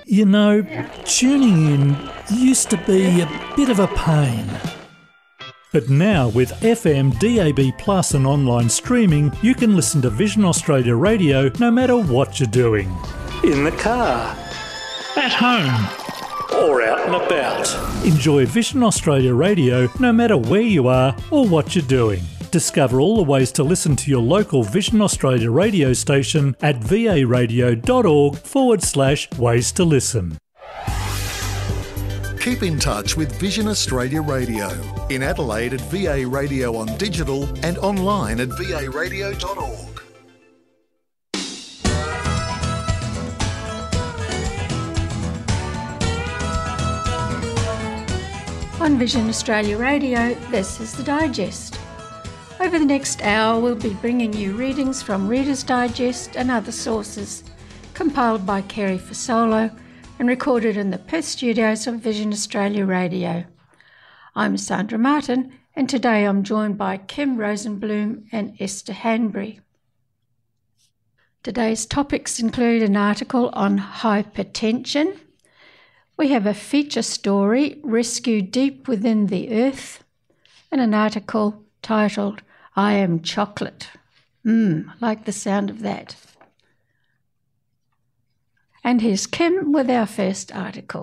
You know, tuning in used to be a bit of a pain. But now with FM, DAB Plus and online streaming, you can listen to Vision Australia Radio no matter what you're doing. In the car, at home, or out and about. Enjoy Vision Australia Radio no matter where you are or what you're doing. Discover all the ways to listen to your local Vision Australia radio station at varadio.org/ways to listen. Keep in touch with Vision Australia Radio. In Adelaide at VA Radio on digital and online at varadio.org. On Vision Australia Radio, this is the Digest. Over the next hour, we'll be bringing you readings from Reader's Digest and other sources, compiled by Kerry Fasolo and recorded in the Perth studios of Vision Australia Radio. I'm Sandra Martin, and today I'm joined by Kim Rosenblum and Esther Hanbury. Today's topics include an article on hypertension. We have a feature story, Rescue Deep Within the Earth, and an article titled, I Am Chocolate. Like the sound of that. And here's Kim with our first article.